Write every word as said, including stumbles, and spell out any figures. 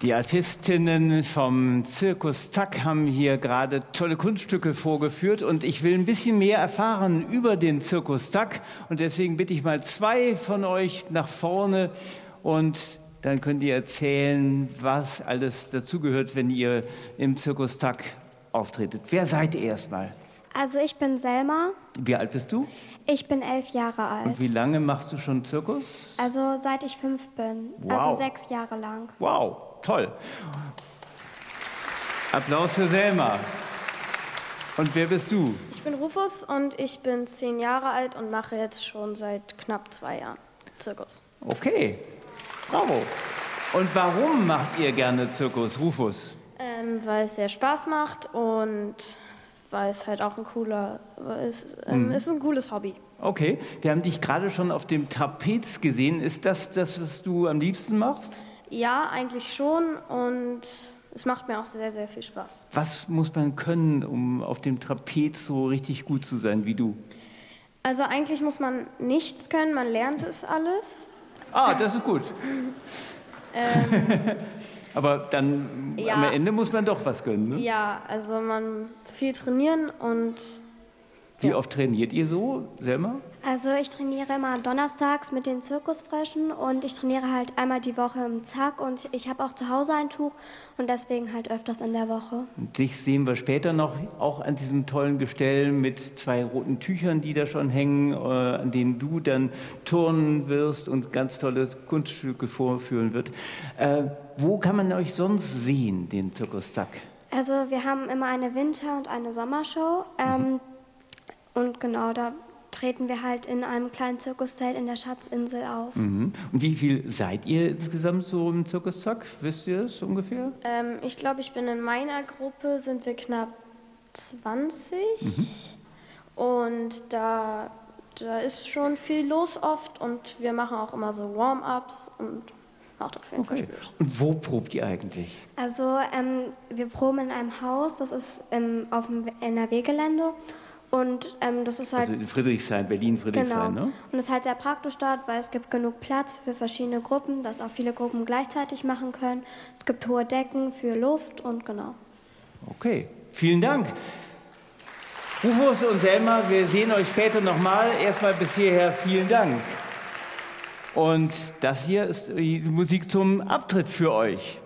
Die Artistinnen vom Zirkus Zack haben hier gerade tolle Kunststücke vorgeführt und ich will ein bisschen mehr erfahren über den Zirkus Zack und deswegen bitte ich mal zwei von euch nach vorne und dann könnt ihr erzählen, was alles dazugehört, wenn ihr im Zirkus Zack auftretet. Wer seid ihr erstmal? Also ich bin Selma. Wie alt bist du? Ich bin elf Jahre alt. Und wie lange machst du schon Zirkus? Also seit ich fünf bin, Wow. also sechs Jahre lang. Wow, toll. Applaus für Selma. Und wer bist du? Ich bin Rufus und ich bin zehn Jahre alt und mache jetzt schon seit knapp zwei Jahren Zirkus. Okay, bravo. Und warum macht ihr gerne Zirkus, Rufus? Ähm, weil es sehr Spaß macht und weil es halt auch ein cooler, es ähm, Mhm. ist ein cooles Hobby. Okay, wir haben dich gerade schon auf dem Trapez gesehen. Ist das das, was du am liebsten machst? Ja, eigentlich schon und es macht mir auch sehr, sehr viel Spaß. Was muss man können, um auf dem Trapez so richtig gut zu sein wie du? Also eigentlich muss man nichts können, man lernt es alles. Ah, das ist gut. Ähm, Aber dann Ja. am Ende muss man doch was können, ne? ja, also man viel trainieren und Wie Ja. oft trainiert ihr so, Selma? Also ich trainiere immer donnerstags mit den Zirkusfröschen und ich trainiere halt einmal die Woche im Zack und ich habe auch zu Hause ein Tuch und deswegen halt öfters in der Woche. Und dich sehen wir später noch, auch an diesem tollen Gestell mit zwei roten Tüchern, die da schon hängen, äh, an denen du dann turnen wirst und ganz tolle Kunststücke vorführen wird. Äh, wo kann man euch sonst sehen, den Zirkus Zack? Also wir haben immer eine Winter- und eine Sommershow ähm, und genau, da treten wir halt in einem kleinen Zirkuszelt in der Schatzinsel auf. Mhm. Und wie viel seid ihr insgesamt so im Zirkus Zack? Wisst ihr es ungefähr? ähm, ich glaube, ich bin in meiner Gruppe, sind wir knapp zwanzig und da, da ist schon viel los oft und wir machen auch immer so Warm-ups und macht auf jeden Fall Okay. Spaß. Und wo probt ihr eigentlich? Also ähm, wir proben in einem Haus, das ist im, auf dem N R W-Gelände und ähm, das ist halt... Also in Friedrichshain, Berlin-Friedrichshain, Genau. ne? Und es ist halt sehr praktisch dort, weil es gibt genug Platz für verschiedene Gruppen, dass auch viele Gruppen gleichzeitig machen können. Es gibt hohe Decken für Luft und genau. Okay, vielen Dank. Rufus und Selma, wir sehen euch später nochmal. Erstmal bis hierher vielen Dank. Und das hier ist die Musik zum Abtritt für euch.